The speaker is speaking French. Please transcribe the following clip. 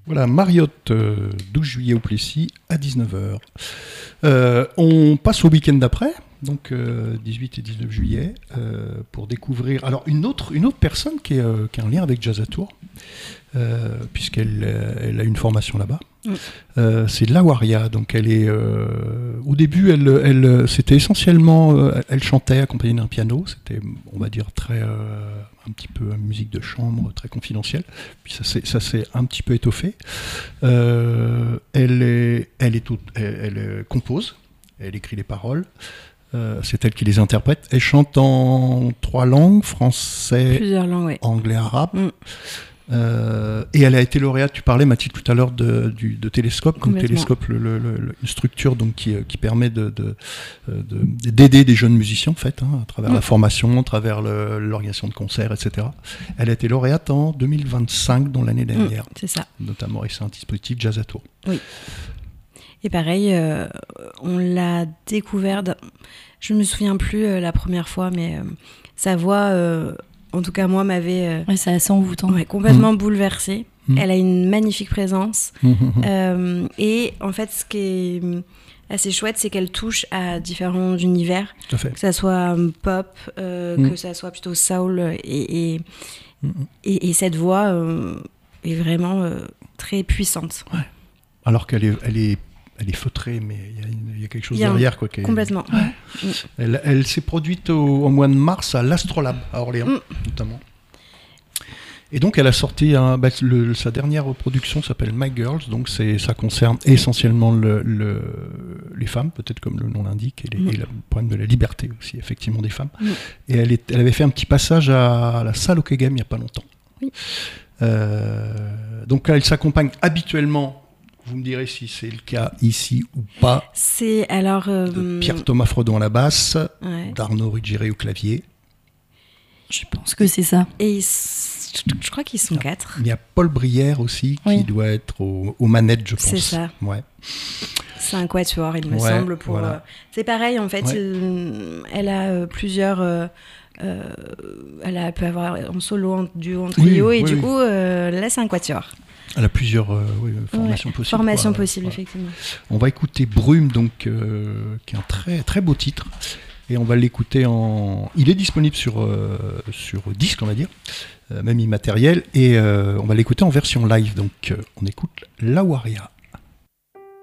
Voilà, Mariotte, 12 juillet au Plessis, à 19h. On passe au week-end d'après, donc 18 et 19 juillet, pour découvrir alors une autre personne qui a un lien avec Jazz à Tours, puisqu'elle a une formation là-bas. C'est Lawaria, donc elle est au début elle c'était essentiellement elle chantait accompagnée d'un piano, c'était on va dire très un petit peu musique de chambre très confidentielle, puis ça s'est un petit peu étoffé. Elle compose, elle écrit les paroles, c'est elle qui les interprète, elle chante en 3 langues, français, plusieurs langues, ouais. Anglais, arabe. Et elle a été lauréate, tu parlais Mathilde tout à l'heure de Télescope, donc Télescope, une structure donc, qui permet d'aider des jeunes musiciens en fait, à travers la formation, à travers l'organisation de concerts, etc. Elle a été lauréate en 2025, dans l'année dernière, c'est ça. Notamment, et c'est un dispositif Jazz à Tours. Oui. Et pareil, on l'a découvert, je me souviens plus la première fois, mais sa voix... en tout cas, moi, m'avait c'est assez envoûtant. Complètement bouleversée. Elle a une magnifique présence. Et en fait, ce qui est assez chouette, c'est qu'elle touche à différents univers. Tout à fait. Que ça soit pop, que ça soit plutôt soul. Et cette voix est vraiment très puissante. Ouais. Alors qu'elle est feutrée, mais il y a quelque chose derrière. Complètement. Ouais. Elle s'est produite au mois de mars à l'Astrolabe, à Orléans, notamment. Et donc, elle a sorti sa dernière production s'appelle My Girls, donc ça concerne essentiellement les femmes, peut-être comme le nom l'indique, et le problème de la liberté aussi, effectivement, des femmes. Et elle avait fait un petit passage à la salle Okegame il n'y a pas longtemps. Oui. Donc, elle s'accompagne habituellement. Vous me direz si c'est le cas ici ou pas. C'est alors... de Pierre-Thomas Fredon à la basse, d'Arnaud Ruggieri au clavier. Je pense que c'est ça. Et je crois qu'ils sont 4. Il y a Paul Brière aussi, qui doit être aux manettes, je pense. C'est ça. Ouais. C'est un quatuor, il me semble. C'est pareil, en fait, elle a plusieurs... elle peut avoir en solo, en duo, en trio, du coup, là, c'est un quatuor. Elle a plusieurs formations possibles. Formations possibles, effectivement. On va écouter Brume, donc, qui est un très, très beau titre. Et on va l'écouter Il est disponible sur disque, on va dire, même immatériel. Et on va l'écouter en version live. Donc, on écoute Lawaria.